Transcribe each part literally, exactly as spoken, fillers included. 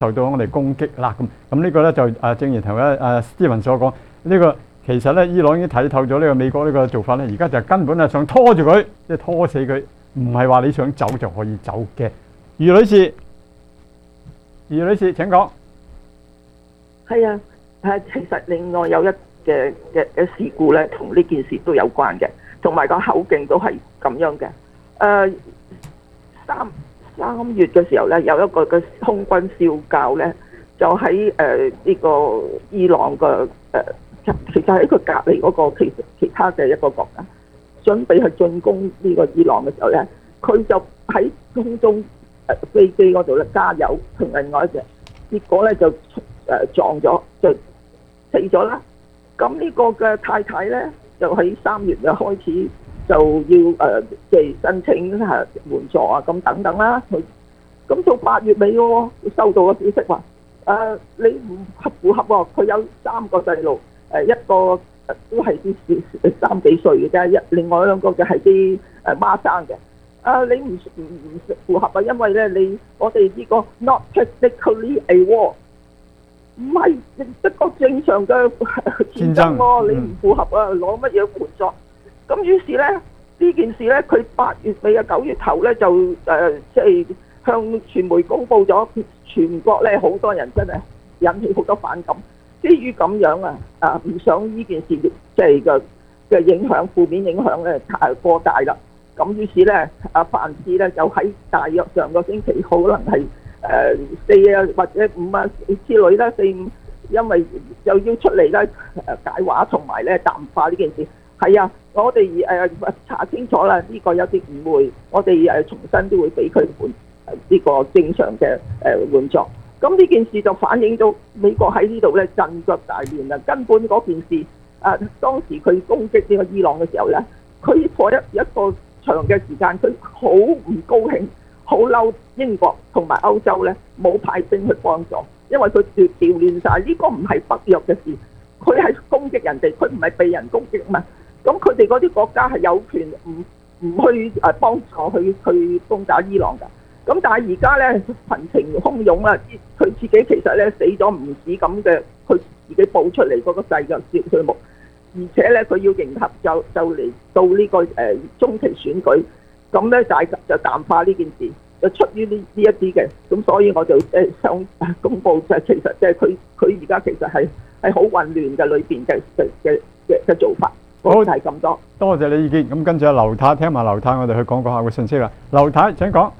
受到我哋攻擊啦。咁咁呢個咧就啊，正如頭先啊 Steven 所講，呢個其實咧伊朗已經睇透咗呢個美國呢個做法咧，而家就根本係想拖住佢，即係拖死佢，唔係話你想走就可以走嘅。余女士，余女士請講。 係啊，誒，其實另外有一嘅嘅嘅事故咧，同呢件事都有關嘅，同埋個口徑都係咁樣嘅。誒、呃，三三月嘅時候咧，有一個嘅空軍少校咧，就喺誒呢個伊朗嘅誒、呃，其實喺佢隔離嗰個其其他嘅一個國家，準備去進攻呢個伊朗嘅時候咧，佢就喺空中誒、呃、飛機嗰度咧加油同另外一隻，結果咧就誒、呃、撞咗，就死咗啦。咁呢個嘅太太咧，就喺三月就開始就要誒，即、呃、係申請嚇援助啊，咁等等啦。佢咁到八月尾喎，收到個消息話誒、呃，你唔合符合喎。佢有三個細路，誒一個都係啲三幾歲嘅啫，一另外兩個就係啲誒孖生嘅。啊、呃，你唔唔唔符合啊，因為咧你我哋呢個 not technically a war。唔係一個正常嘅戰爭喎，你唔符合啊，攞乜嘢援助？咁於是咧呢件事咧，佢八月尾啊九月頭咧就誒即係向傳媒公佈咗，全國咧好多人真係引起好多反感。基於咁樣啊啊，唔想呢件事即係嘅嘅影響負面影響咧太過大啦。咁於是咧啊，范志咧就喺大約上個星期可能係。誒、呃、四啊或者五啊之類啦，四五，因為又要出嚟咧誒解話同埋咧淡化呢件事。係啊，我哋誒、呃、查清楚啦，呢、這個有啲誤會，我哋誒重新都會俾佢換呢個正常嘅誒援助。咁呢件事就反映到美國喺呢度咧陣腳大亂啦。根本嗰件事啊、呃，當時佢攻擊呢個伊朗嘅時候咧，佢過一一個長嘅時間，佢好唔高興。好嬲英國同埋歐洲咧，冇派兵去幫助，因為佢調調亂晒。呢個唔係北約嘅事，佢係攻擊人哋，佢唔係被人攻擊嘛。咁佢哋嗰啲國家係有權唔唔去誒幫助去去攻打伊朗㗎。咁但係而家咧群情洶湧啦，佢自己其實咧死咗唔止咁嘅，佢自己報出嚟嗰個細嘅數目，而且咧佢要迎合就就嚟到呢、這個誒、呃、中期選舉。咁咧大就淡化呢件事，就出於呢呢一啲嘅，咁所以我就誒想公佈就係其實即係佢佢而家其實係係好混亂嘅裏邊嘅嘅嘅嘅做法。好，就係咁多。 多謝你意見。咁跟住阿劉太聽埋劉太，我哋去講講下個信息啦。劉太請講。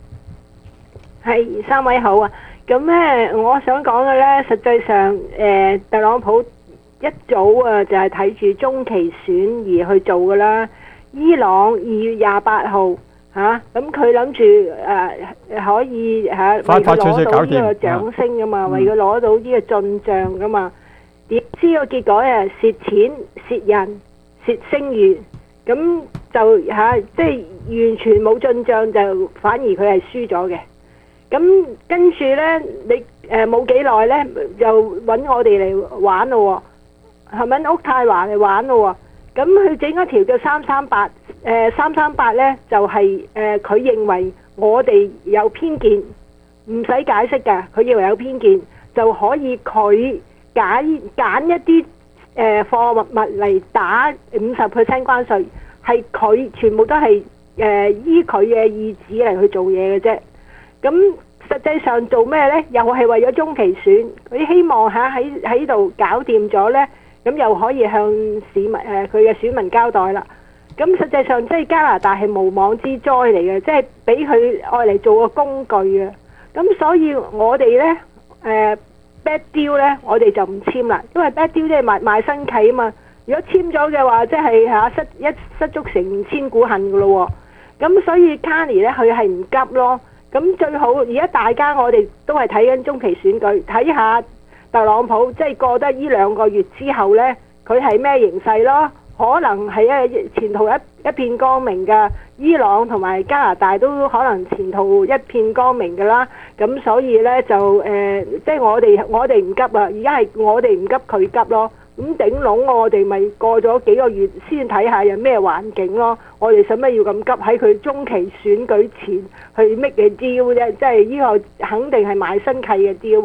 係三位好啊。咁咧，我想講嘅咧，實際上誒、呃、特朗普一早啊就係睇住中期選而去做㗎啦。伊朗二月廿八號嚇，咁佢諗住誒可以嚇、啊、為佢攞到呢個掌聲噶嘛，啊、為佢攞到呢個進帳噶嘛，點知個結果誒蝕錢、蝕人、蝕聲譽，咁就嚇即係完全冇進帳，就反而佢係輸咗嘅。咁跟住咧，你誒冇幾耐咧，就揾我哋嚟玩咯喎，係咪揾渥太華嚟玩咯喎？咁佢整一條叫三三八，誒三三八咧就係誒佢認為我哋有偏見，唔使解釋㗎，佢認為有偏見就可以佢揀揀一啲誒、呃、貨物物嚟打五十 percent 關稅，係佢全部都係誒、呃、依佢嘅意旨嚟去做嘢嘅啫。咁實際上做咩咧？又係為咗中期選，佢希望嚇喺喺度搞掂咗咧。咁又可以向市民誒佢嘅選民交代啦。咁實際上即係加拿大係無妄之災嚟嘅，即係俾佢愛嚟做個工具啊。咁所以我哋咧誒 bad deal 咧，我哋就唔簽啦，因為 bad deal 即係賣賣身契啊嘛。如果簽咗嘅話，即係嚇失一失足成千古恨噶咯喎。咁所以 Carney 咧佢係唔急咯。咁最好而家大家我哋都係睇緊中期選舉，睇下。特朗普即係過得呢兩個月之後呢，佢係咩形勢咯？可能係一前途一一片光明㗎，伊朗同埋加拿大都可能前途一片光明㗎啦。咁所以呢，就誒、呃，即係我哋我哋唔急啊，而家係我哋唔急佢急咯。 咁頂籠我哋咪過咗幾個月先睇下有咩環境咯。我哋使乜要咁急喺佢中期選舉前去 make 嘅 deal 啫？即係呢個肯定係買新契嘅 deal。